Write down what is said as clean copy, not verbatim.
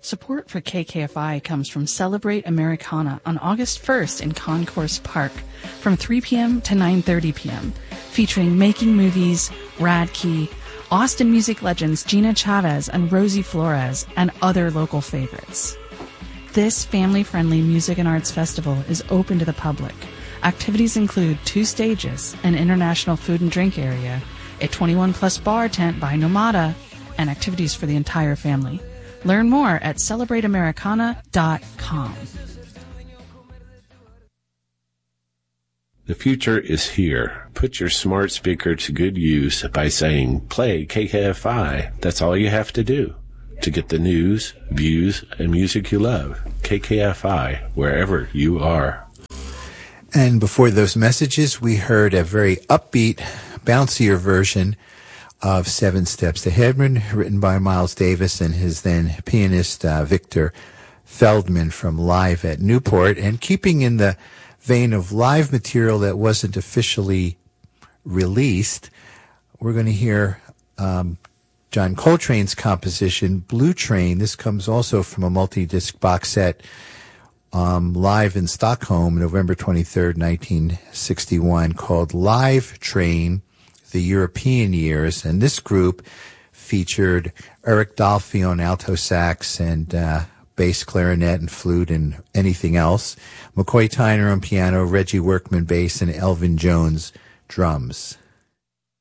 Support for KKFI comes from Celebrate Americana on August 1st in Concourse Park from 3 p.m. to 9:30 p.m., featuring Making Movies, Radkey, Austin music legends Gina Chavez and Rosie Flores, and other local favorites. This family-friendly music and arts festival is open to the public. Activities include 2 stages, an international food and drink area, a 21-plus bar tent by Nomada, and activities for the entire family. Learn more at celebrateamericana.com. The future is here. Put your smart speaker to good use by saying, play KKFI. That's all you have to do to get the news, views, and music you love. KKFI, wherever you are. And before those messages, we heard a very upbeat, bouncier version of 7 Steps Ahead, written by Miles Davis and his then pianist Victor Feldman from Live at Newport. And keeping in the vein of live material that wasn't officially released, we're going to hear John Coltrane's composition, Blue Train. This comes also from a multi-disc box set live in Stockholm, November 23rd, 1961, called Live Train, the European Years. And this group featured Eric Dolphy on alto sax and bass, clarinet, and flute, and anything else, McCoy Tyner on piano, Reggie Workman bass, and Elvin Jones drums.